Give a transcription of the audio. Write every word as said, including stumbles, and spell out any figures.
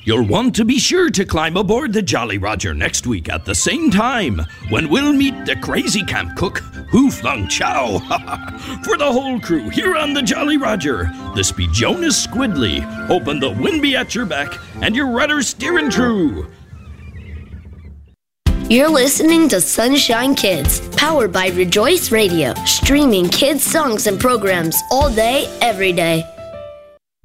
You'll want to be sure to climb aboard the Jolly Roger next week at the same time, when we'll meet the crazy camp cook, Who Flung Chow. For the whole crew here on the Jolly Roger, this be Jonas Squidley, hoping the wind be at your back and your rudder steering true. You're listening to Sunshine Kids, powered by Rejoice Radio, streaming kids' songs and programs all day, every day.